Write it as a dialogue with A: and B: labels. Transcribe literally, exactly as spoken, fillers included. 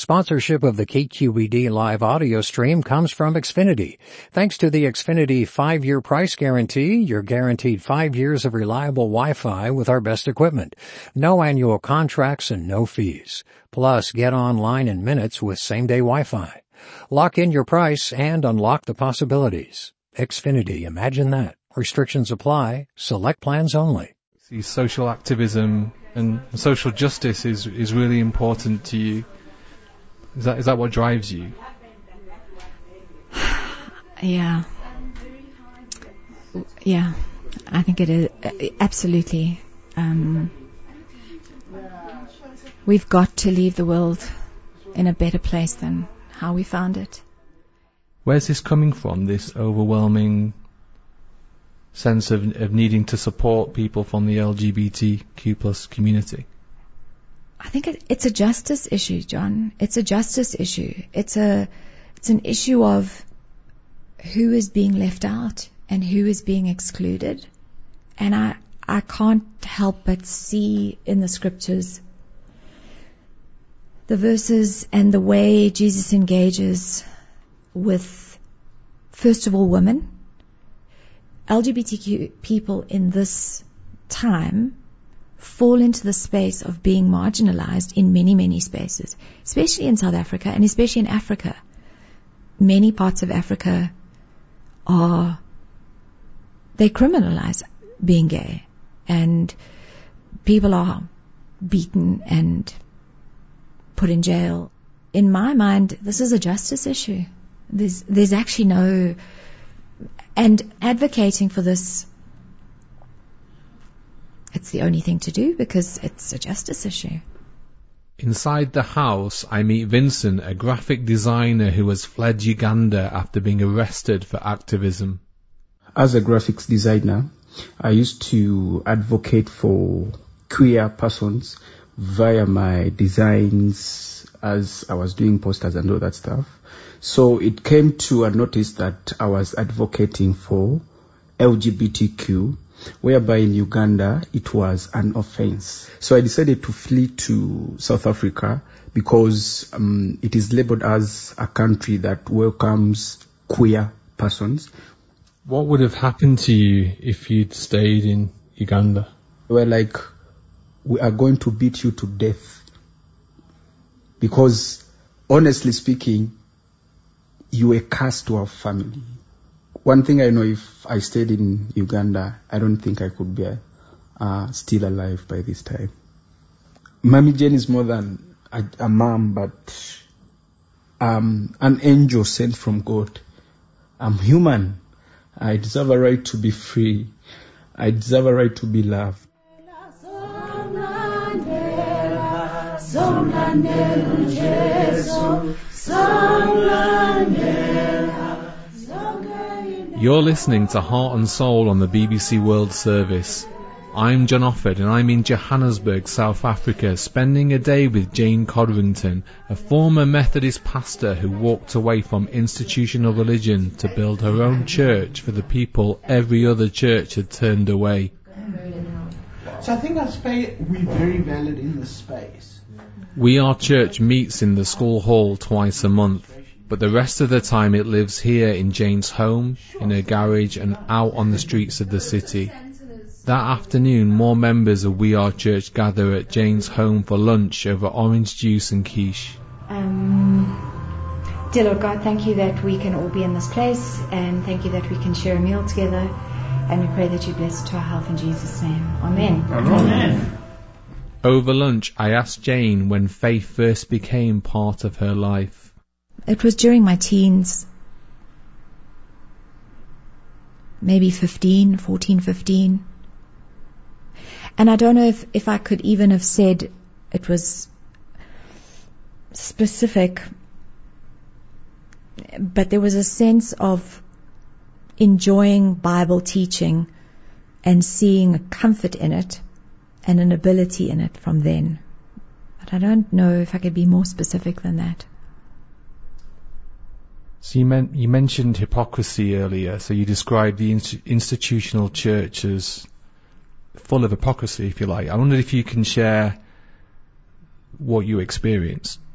A: Sponsorship of the K Q E D live audio stream comes from Xfinity. Thanks to the Xfinity five-year price guarantee, you're guaranteed five years of reliable Wi-Fi with our best equipment. No annual contracts and no fees. Plus, get online in minutes with same-day Wi-Fi. Lock in your price and unlock the possibilities. Xfinity, imagine that. Restrictions apply. Select plans only.
B: See, social activism and social justice is, is really important to you. Is that is that what drives you?
C: Yeah. Yeah, I think it is. Absolutely. Um, we've got to leave the world in a better place than how we found it.
B: Where's this coming from, this overwhelming sense of, of needing to support people from the L G B T Q plus community?
C: I think it, it's a justice issue, John. It's a justice issue. It's a, it's an issue of who is being left out and who is being excluded. And I, I can't help but see in the scriptures the verses and the way Jesus engages with, first of all, women. L G B T Q people in this time fall into the space of being marginalized in many, many spaces, especially in South Africa and especially in Africa. Many parts of Africa are, they criminalize being gay, and people are beaten and put in jail. In my mind, this is a justice issue. There's, there's actually no, and advocating for this, it's the only thing to do because it's a justice issue.
B: Inside the house, I meet Vincent, a graphic designer who has fled Uganda after being arrested for activism.
D: As a graphics designer, I used to advocate for queer persons via my designs as I was doing posters and all that stuff. So it came to a notice that I was advocating for L G B T Q, whereby in Uganda it was an offense. So I decided to flee to South Africa because um, it is labeled as a country that welcomes queer persons.
B: What would have happened to you if you'd stayed in Uganda?
D: They were like, we are going to beat you to death. Because honestly speaking, you were cast to our family. One thing I know, if I stayed in Uganda, I don't think I could be uh, still alive by this time. Mommy Jane is more than a, a mom, but um, an angel sent from God. I'm human. I deserve a right to be free. I deserve a right to be loved.
B: You're listening to Heart and Soul on the B B C World Service. I'm John Offord and I'm in Johannesburg, South Africa, spending a day with Jane Codrington, a former Methodist pastor who walked away from institutional religion to build her own church for the people every other church had turned away.
E: So I think our space, we're very valid in this space.
B: We Are Church meets in the school hall twice a month, but the rest of the time it lives here in Jane's home, in her garage and out on the streets of the city. That afternoon, more members of We Are Church gather at Jane's home for lunch over orange juice and quiche.
C: Um, dear Lord God, thank you that we can all be in this place, and thank you that we can share a meal together, and we pray that you bless to our health in Jesus' name. Amen.
E: Amen. Amen.
B: Over lunch, I asked Jane when faith first became part of her life.
C: It was during my teens, maybe fifteen, fourteen, fifteen. And I don't know if, if I could even have said it was specific, but there was a sense of enjoying Bible teaching and seeing a comfort in it and an ability in it from then. But I don't know if I could be more specific than that.
B: So you, meant, you mentioned hypocrisy earlier, so you described the in- institutional church as full of hypocrisy, if you like. I wondered if you can share what you experienced.